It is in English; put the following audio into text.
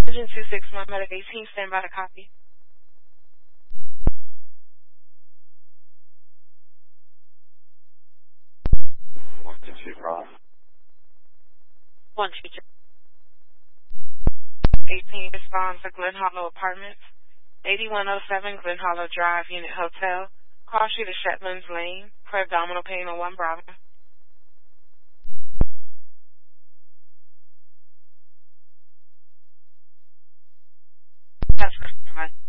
Engine 261 Medic 18, stand by to copy. One, two, two, five. 122. 18 responds to Glen Hollow Apartments, 8107 Glen Hollow Drive, Unit Hotel. Call sheet of Shetlands Lane for abdominal pain on 1 Bravo. That's for standby.